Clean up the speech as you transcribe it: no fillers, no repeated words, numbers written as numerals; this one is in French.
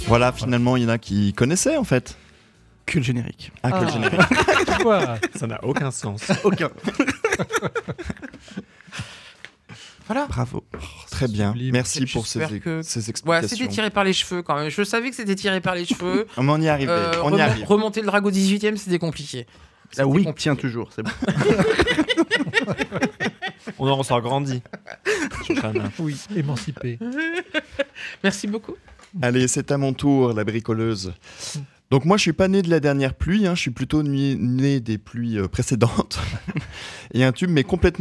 Voilà, finalement, il y en a qui connaissaient en fait. Que le générique. Ah, que le générique. Quoi ? Ça n'a aucun sens. Aucun. Voilà. Bravo. Très bien. sublime. Merci pour ces J'espère que- ces Ouais, explications. c'était tiré par les cheveux quand même. Je savais que c'était tiré par les cheveux. Mais on y est arrivé. On y arrive. Remonter le dragon 18e, c'était compliqué. La oui compliqué. tient toujours, c'est bon. On en ressort grandi. Shoshana. Oui, émancipé. Merci beaucoup. Allez, c'est à mon tour, la bricoleuse. Donc moi, je suis pas né de la dernière pluie, je suis plutôt né des pluies précédentes. Et un tube, mais complètement